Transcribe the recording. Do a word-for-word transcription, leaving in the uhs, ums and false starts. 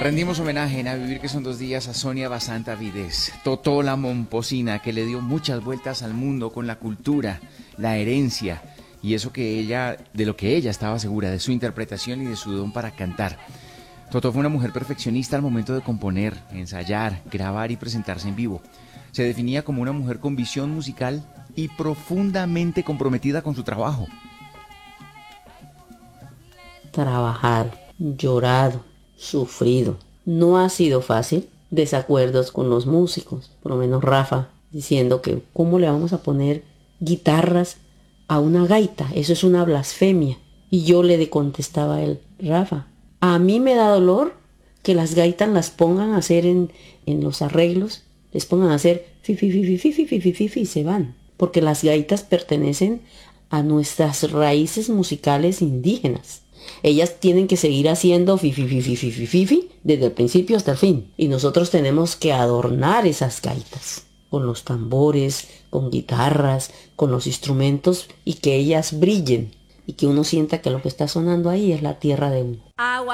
Rendimos homenaje en A Vivir que son dos días a Sonia Basanta Vides, Totó la momposina, que le dio muchas vueltas al mundo con la cultura, la herencia y eso que ella, de lo que ella estaba segura, de su interpretación y de su don para cantar. Totó fue una mujer perfeccionista al momento de componer, ensayar, grabar y presentarse en vivo. Se definía como una mujer con visión musical y profundamente comprometida con su trabajo. Trabajar, llorado, sufrido. No ha sido fácil. Desacuerdos con los músicos, por lo menos Rafa, diciendo que ¿cómo le vamos a poner guitarras a una gaita? Eso es una blasfemia. Y yo le contestaba a él, Rafa, a mí me da dolor que las gaitas las pongan a hacer en, en los arreglos, les pongan a hacer fi fi fi fi fi fi fi fi fi y se van. Porque las gaitas pertenecen a nuestras raíces musicales indígenas. Ellas tienen que seguir haciendo fi fi fi fi fi fi fi fi desde el principio hasta el fin. Y nosotros tenemos que adornar esas gaitas con los tambores, con guitarras, con los instrumentos y que ellas brillen y que uno sienta que lo que está sonando ahí es la tierra de uno.